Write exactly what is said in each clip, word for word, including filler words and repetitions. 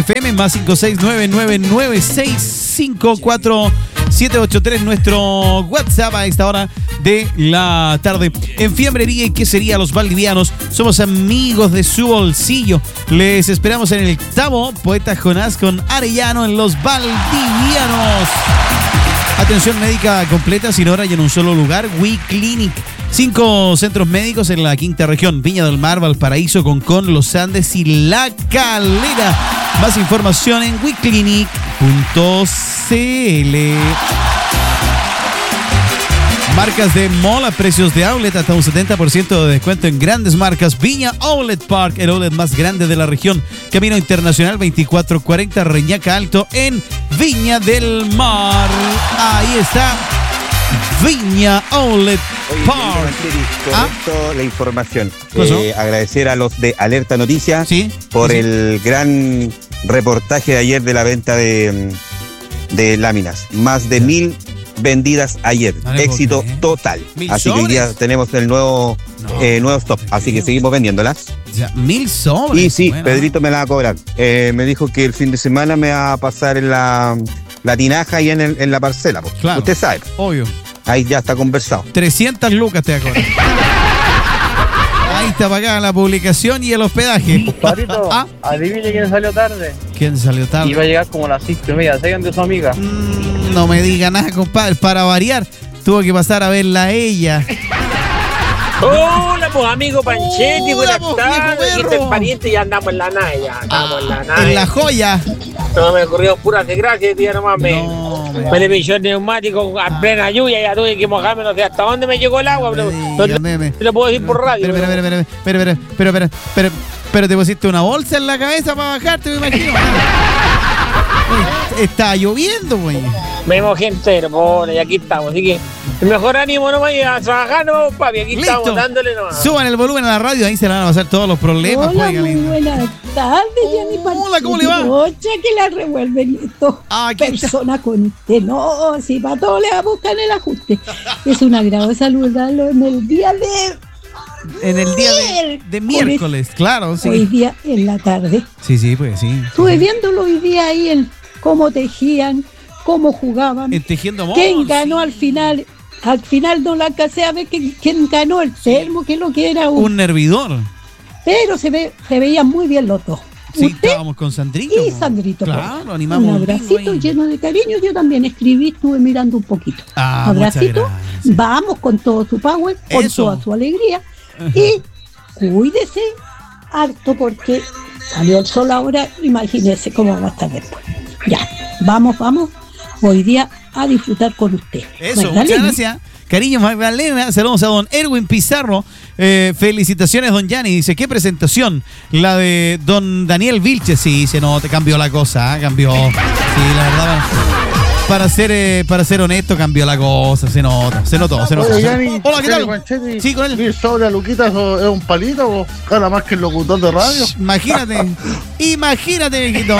F M más cinco seis nueve nueve nueve seis cinco cuatro siete ocho tres, nuestro WhatsApp a esta hora de la tarde. En Fiambrería y Quesería Los Valdivianos somos amigos de su bolsillo. Les esperamos en el Tabo Poeta Jonás con Arellano en Los Valdivianos. Atención médica completa, sin hora y en un solo lugar. We Clinic. Cinco centros médicos en la quinta región: Viña del Mar, Valparaíso, Concón, Los Andes y La Calera. Más información en we clinic punto c l. Marcas de mall a precios de outlet, hasta un setenta por ciento de descuento en grandes marcas. Viña Outlet Park, el outlet más grande de la región. Camino Internacional veinticuatro cuarenta, Reñaca Alto, en Viña del Mar. Ahí está Viña Outlet Park. ¿Ah? La información. ¿Qué eh, agradecer a los de Alerta Noticias, ¿sí?, por ¿sí?, el gran reportaje de ayer de la venta de, de láminas. Más de mil vendidas ayer. Vale, éxito porque, ¿eh? total. ¿Mil Así sobres? que hoy día tenemos el nuevo, No, eh, nuevo stock. Así que seguimos vendiéndolas. Ya, mil sobres. Y sí, Bueno. Pedrito me la va a cobrar. Eh, me dijo que el fin de semana me va a pasar en la, la tinaja y en, el, en la parcela. Pues. Claro. Usted sabe. Obvio. Ahí ya está conversado. trescientas lucas te va a cobrar. Ahí está pagada la publicación y el hospedaje. Parito, ¿Ah? adivine quién salió tarde. ¿Quién salió tarde? Iba a llegar como a las cinco y media. ¿Saben de su amiga? Mm, no me diga nada, compadre. Para variar, tuvo que pasar a verla a ella. Hola, pues amigo Panchetti, Hola, buenas pues, tardes. viejo Aquí perro. está el pariente y ya andamos en la naya. Andamos en la naya. En la joya. No me ocurrió puras desgracias, tío, nomás me. No, Me le pinchó el neumático a plena lluvia, ya tuve que mojarme, no sé hasta dónde me llegó el agua, pero no te- Dígame. te lo puedo decir por radio. Pero, pero, pero, pero, pero, pero, pero, pero, pero, pero te pusiste una bolsa en la cabeza para bajarte, me imagino. Oye, está lloviendo, güey. Me mojé entero, pobre, y aquí estamos. Así que el mejor ánimo nomás y a trabajar, no, papi, aquí Listo. estamos dándole nomás. Suban el volumen a la radio, ahí se le van a pasar todos los problemas. Hola, oiga, muy lindo. buenas tardes, Jenny Panchetti. Hola, ¿cómo le va? Ocha, que la revuelven estos Ah, aquí está. personas con usted. No, si para todo le va a buscar el ajuste. Es un agrado saludarlo en el día de En el día de, de miércoles, claro, hoy sí. día en la tarde. Sí, sí, pues sí. Estuve viéndolo hoy día ahí en cómo tejían, cómo jugaban. En Tejiendo Amor. ¿Quién ganó sí. al final? Al final no la alcancé a ver quién, quién ganó, el termo, que es lo que era un, Un nervidor. pero se ve, se veían muy bien los dos. Sí, Usted estábamos con Sandrito. y po. Sandrito. Claro, pues. animamos un un abracito bingo ahí. lleno de cariño. Yo también escribí, estuve mirando un poquito. Ah, Abracito, muchas gracias. vamos con todo su power, con Eso. toda su alegría. Y cuídese harto porque salió el sol ahora, imagínese cómo va a estar después. Ya, vamos, vamos, hoy día a disfrutar con usted. Eso, Magdalena. muchas gracias. Cariño, Magdalena. Saludos a don Erwin Pizarro. Eh, felicitaciones, don Yanni. Dice, ¿qué presentación? La de don Daniel Vilches. Sí, se nota, cambió la cosa, ¿eh? Cambió. Sí, la verdad. Para ser, eh, para ser honesto, cambió la cosa. Se nota, se notó, se notó. Oye, Yanni, Hola, ¿qué tal? Panchetti, Sí, con él. ¿mil sobre a Luquita eso es un palito o gana más que el locutor de radio? Imagínate, imagínate, viejito.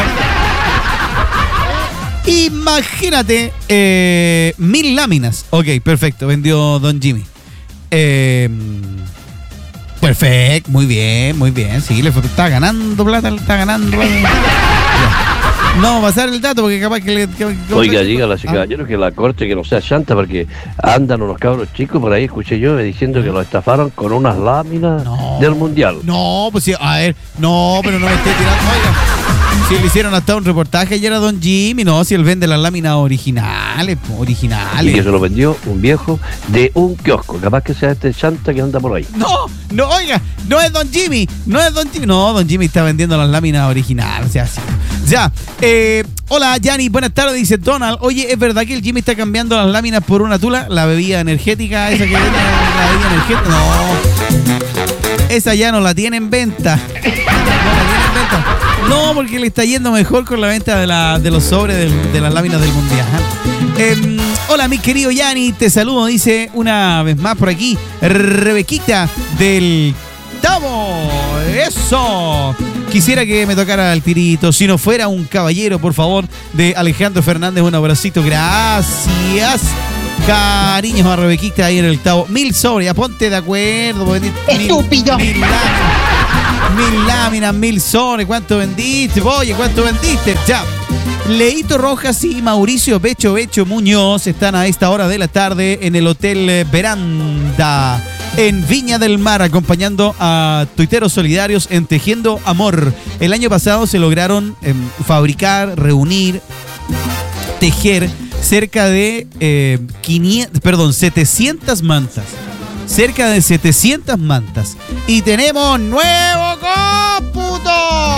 Imagínate, eh, mil láminas. Ok, perfecto, vendió don Jimmy. Eh, perfecto, muy bien, muy bien. Sí, le fue, está ganando plata, está ganando plata. Ya. No vamos a pasar el dato porque capaz que le. que- que- Oiga, dígale a ese Ah. caballero que la corte, que no sea chanta, porque andan unos cabros chicos por ahí, escuché yo, diciendo que lo estafaron con unas láminas No. del mundial. No, pues sí, a ver, no, pero no me esté tirando. Oiga, si le hicieron hasta un reportaje ayer a don Jimmy, no, si él vende las láminas originales, po, Y que originales. se lo vendió un viejo de un kiosco. Capaz que sea este chanta que anda por ahí. No, no, oiga, no es don Jimmy, no es don Jimmy. No, don Jimmy está vendiendo las láminas originales, o sea, sí. Ya, eh, hola, Yanni, buenas tardes, dice Donald. Oye, ¿es verdad que el Jimmy está cambiando las láminas por una tula? La bebida energética, esa que vende, la bebida energética. No, esa ya no la tiene en venta. No la tiene en venta. No, porque le está yendo mejor con la venta de, la, de los sobres del- de las láminas del mundial. Eh, hola, mi querido Yanni, te saludo, dice una vez más por aquí, Rebequita del Tabo. Eso. Quisiera que me tocara el tirito, si no fuera un caballero, por favor, de Alejandro Fernández. Un abracito, gracias. Cariños a Rebequita ahí en el Tabo. Mil sobres, ya ponte de acuerdo. Estúpido. Mil, mil láminas. Mil láminas, mil sones. ¿Cuánto vendiste? Oye, ¿cuánto vendiste? Ya. Leito Rojas y Mauricio Becho Becho Muñoz están a esta hora de la tarde en el Hotel Veranda en Viña del Mar, acompañando a tuiteros solidarios en Tejiendo Amor. El año pasado se lograron eh, fabricar, reunir, tejer cerca de eh, quinientas, perdón, setecientas mantas. Cerca de setecientas mantas. Y tenemos nuevo cómputo.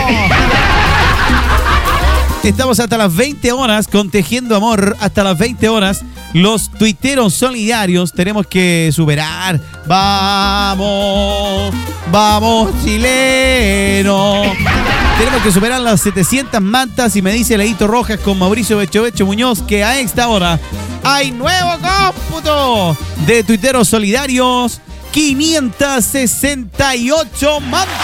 Estamos hasta las veinte horas con Tejiendo Amor. Hasta las veinte horas. Los tuiteros solidarios tenemos que superar. Vamos, vamos chileno. Tenemos que superar las setecientas mantas y me dice Leito Rojas con Mauricio Becho Becho Muñoz que a esta hora hay nuevo cómputo de tuiteros solidarios. quinientas sesenta y ocho mantas.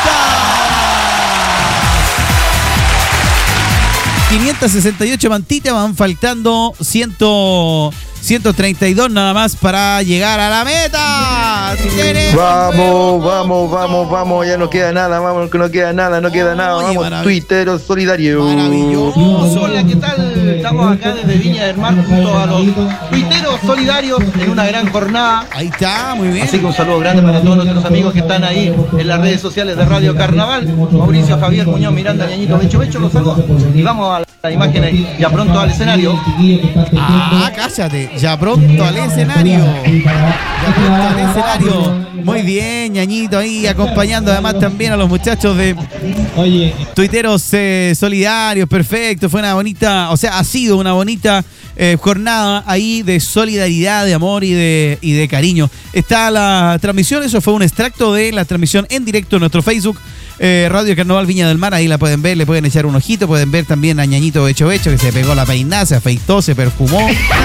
quinientas sesenta y ocho mantitas, van faltando cien, ciento treinta y dos nada más para llegar a la meta. Vamos, vamos, vamos, vamos, ya no queda nada, vamos, que no queda nada, no queda nada, Oye, vamos, marav- tuiteros solidarios. Maravilloso. Hola, ¿qué tal? Estamos acá desde Viña del Mar junto a los tuiteros solidarios en una gran jornada. Ahí está, muy bien. Así que un saludo grande para todos nuestros amigos que están ahí en las redes sociales de Radio Carnaval. Mauricio, Javier, Muñoz, Miranda, Ñañito, Becho, Becho, los saludos. Y vamos a las imágenes ya pronto al escenario. Ah, cállate. Ya pronto al escenario. Ya pronto al escenario. Muy bien, Ñañito ahí acompañando además también a los muchachos de Oye, tuiteros eh, solidarios. Perfecto, fue una bonita, o sea, ha sido una bonita eh, jornada ahí de solidaridad, de amor y de, y de cariño. Está la transmisión, eso fue un extracto de la transmisión en directo en nuestro Facebook. Eh, Radio Carnaval Viña del Mar, ahí la pueden ver, le pueden echar un ojito, pueden ver también a Ñañito Becho Becho que se pegó la peinada, se afeitó, se perfumó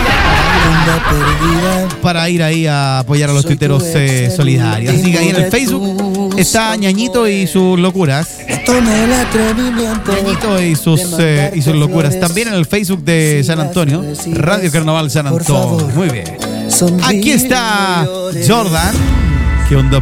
para ir ahí a apoyar a los tuiteros eh, solidarios. Así que ahí en el Facebook está Ñañito y sus locuras. Ñañito y sus, eh, y sus locuras. También en el Facebook de San Antonio, Radio Carnaval San Antonio. Muy bien. Aquí está Jordan. ¿Qué onda,